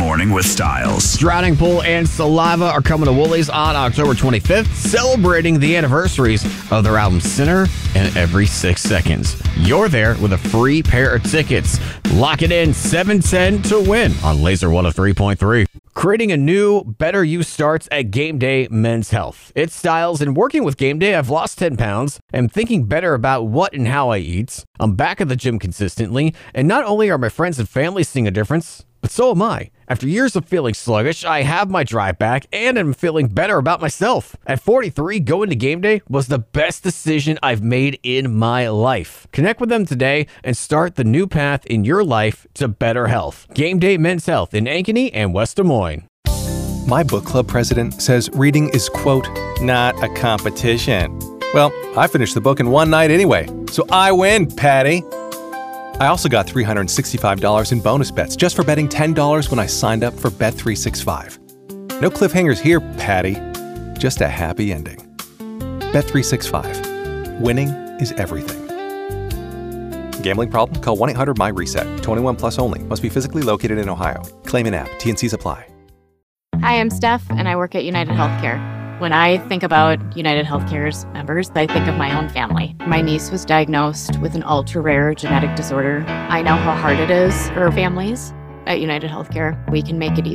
Morning with Styles. Drowning Pool and Saliva are coming to Woolies on October 25th, celebrating the anniversaries of their album Sinner and Every 6 Seconds. You're there with a free pair of tickets. Lock it in, 710 to win on Laser 103.3. Creating a new, better you starts at Game Day Men's Health. It's Styles, and working with Game Day, I've lost 10 pounds. I'm thinking better about what and how I eat. I'm back at the gym consistently, and not only are my friends and family seeing a difference, but so am I. After years of feeling sluggish, I have my drive back and I'm feeling better about myself. At 43, going to Game Day was the best decision I've made in my life. Connect with them today and start the new path in your life to better health. Game Day Men's Health in Ankeny and West Des Moines. My book club president says reading is, quote, not a competition. Well, I finished the book in one night anyway, so I win, Patty. I also got $365 in bonus bets just for betting $10 when I signed up for Bet365. No cliffhangers here, Patty. Just a happy ending. Bet365. Winning is everything. Gambling problem? Call 1-800-MY-RESET. 21 plus only. Must be physically located in Ohio. Claim in app. T&Cs apply. Hi, I'm Steph, and I work at United Healthcare. When I think about United Healthcare's members, I think of my own family. My niece was diagnosed with an ultra-rare genetic disorder. I know how hard it is for families. At United Healthcare, we can make it easy.